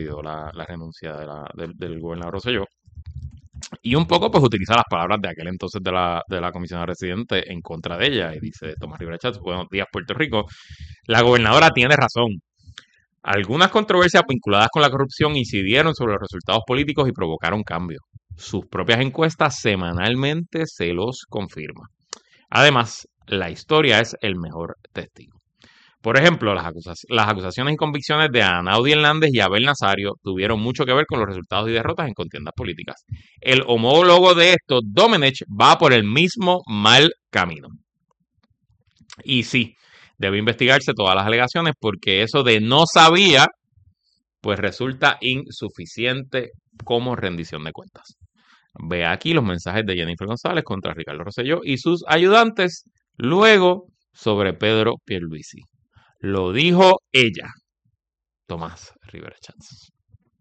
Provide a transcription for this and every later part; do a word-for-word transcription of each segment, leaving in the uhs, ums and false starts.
pidió la, la renuncia de la, del, del gobernador Rosselló. Y un poco pues utiliza las palabras de aquel entonces de la, de la comisionada residente en contra de ella. Y dice Tomás Rivera Chats: buenos días, Puerto Rico. La gobernadora tiene razón. Algunas controversias vinculadas con la corrupción incidieron sobre los resultados políticos y provocaron cambios. Sus propias encuestas semanalmente se los confirman. Además, la historia es el mejor testigo. Por ejemplo, las, acusas las acusaciones y convicciones de Anaudi Hernández y Abel Nazario tuvieron mucho que ver con los resultados y derrotas en contiendas políticas. El homólogo de esto, Domenech, va por el mismo mal camino. Y sí, debe investigarse todas las alegaciones, porque eso de no sabía, pues resulta insuficiente como rendición de cuentas. Ve aquí los mensajes de Jennifer González contra Ricardo Rosselló y sus ayudantes luego sobre Pedro Pierluisi. Lo dijo ella, Tomás Rivera Chats.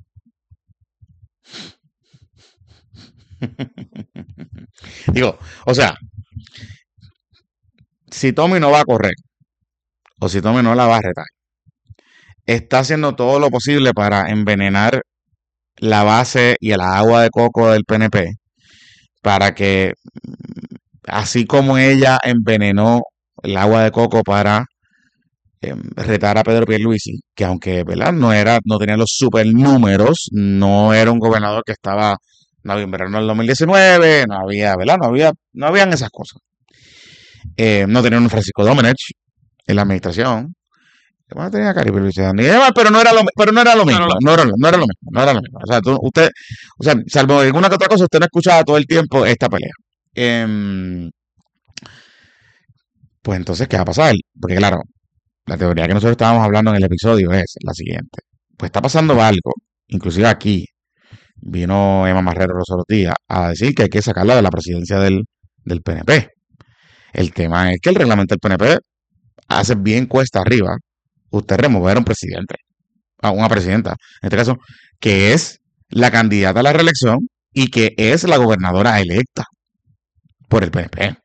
Digo, o sea, si Tommy no va a correr, o si Tommy no la va a retar, está haciendo todo lo posible para envenenar la base y el agua de coco del P N P, para que, así como ella envenenó el agua de coco para eh, retar a Pedro Pierluisi, que aunque, ¿verdad?, no era, no tenía los super números, no era un gobernador que estaba, no había en verano del dos mil diecinueve, no había, ¿verdad?, no había, no habían esas cosas. Eh, no tenía un Francisco Domenech en la administración. Bueno, tenía Cari Pierluisi, pero no era lo, pero no era lo mismo, no era, no era lo mismo, no era lo mismo. O sea, tú, usted, o sea, salvo alguna que otra cosa, usted no escuchaba todo el tiempo esta pelea. Eh, pues entonces, ¿qué va a pasar? Porque claro, la teoría que nosotros estábamos hablando en el episodio es la siguiente. Pues está pasando algo, inclusive aquí vino Emma Marrero los otros días a decir que hay que sacarla de la presidencia del, del P N P. El tema es que el reglamento del P N P hace bien cuesta arriba usted remover a un presidente, a una presidenta, en este caso, que es la candidata a la reelección y que es la gobernadora electa por el P N P.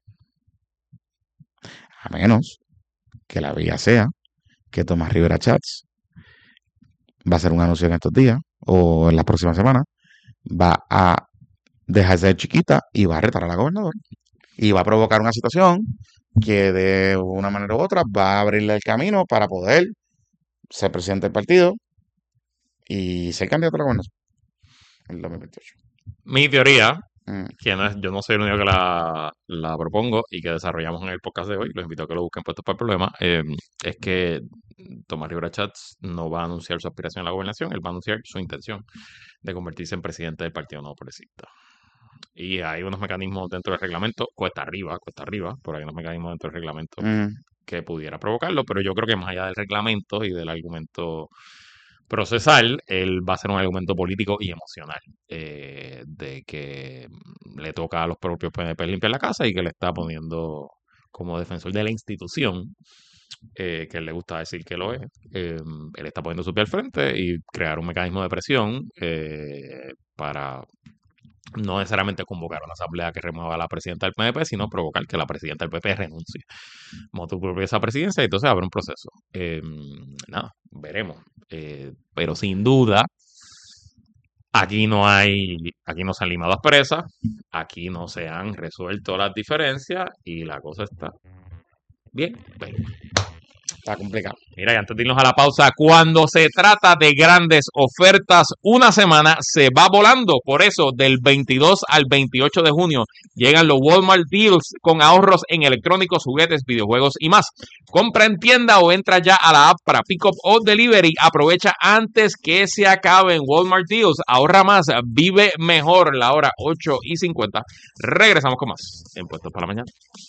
A menos que la vía sea que Tomás Rivera Chats va a hacer un anuncio en estos días o en las próximas semanas, va a dejarse de chiquita y va a retar a la gobernadora. Y va a provocar una situación que de una manera u otra va a abrirle el camino para poder ser presidente del partido y ser candidato a la gobernación en el dos mil veintiocho. Mi teoría, mm. que no es, yo no soy el único que la, la propongo y que desarrollamos en el podcast de hoy, los invito a que lo busquen puestos para el problema, eh, es que Tomás Rivera Chats no va a anunciar su aspiración a la gobernación, él va a anunciar su intención de convertirse en presidente del Partido Nuevo Progresista. Y hay unos mecanismos dentro del reglamento, cuesta arriba, cuesta arriba, pero hay unos mecanismos dentro del reglamento mm. que pudiera provocarlo, pero yo creo que más allá del reglamento y del argumento procesal, él va a ser un argumento político y emocional, eh, de que le toca a los propios P N P limpiar la casa y que le está poniendo como defensor de la institución, eh, que él le gusta decir que lo es, eh, él está poniendo su pie al frente y crear un mecanismo de presión eh, para no necesariamente convocar a una asamblea que remueva a la presidenta del P N P, sino provocar que la presidenta del P P renuncie, motu propio esa presidencia, y entonces habrá un proceso. Eh, nada, veremos. Eh, pero sin duda, aquí no hay, aquí no se han limado asperezas, aquí no se han resuelto las diferencias y la cosa está bien, bien. Está complicado. Mira, y antes de irnos a la pausa, cuando se trata de grandes ofertas, una semana se va volando. Por eso, del veintidós al veintiocho de junio, llegan los Walmart Deals con ahorros en electrónicos, juguetes, videojuegos y más. Compra en tienda o entra ya a la app para pick-up o delivery. Aprovecha antes que se acaben. Walmart Deals, ahorra más, vive mejor. La hora ocho y cincuenta. Regresamos con más en Puestos para la Mañana.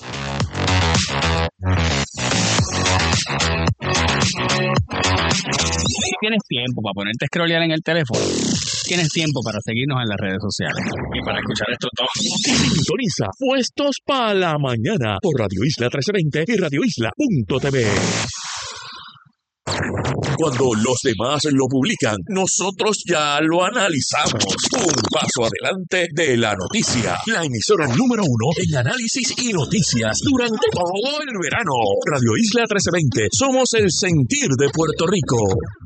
Tienes tiempo para ponerte a scrollear en el teléfono. Tienes tiempo para seguirnos en las redes sociales y para escuchar esto todo. Sintoniza Puestos para la Mañana por Radio Isla trece veinte y radio isla punto t v. Cuando los demás lo publican, nosotros ya lo analizamos. Un paso adelante de la noticia. La emisora número uno en análisis y noticias durante todo el verano. Radio Isla trece veinte. Somos el sentir de Puerto Rico.